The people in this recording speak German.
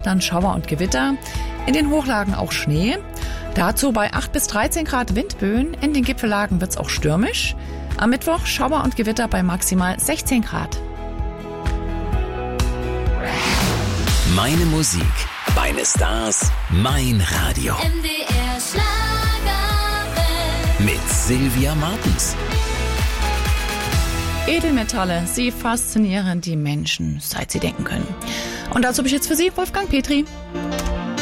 dann Schauer und Gewitter. In den Hochlagen auch Schnee. Dazu bei 8 bis 13 Grad Windböen. In den Gipfellagen wird es auch stürmisch. Am Mittwoch Schauer und Gewitter bei maximal 16 Grad. Meine Musik, meine Stars, mein Radio. MDR Schlagerwelt. Mit Sylvia Martens. Edelmetalle, sie faszinieren die Menschen, seit sie denken können. Und dazu habe ich jetzt für Sie Wolfgang Petri.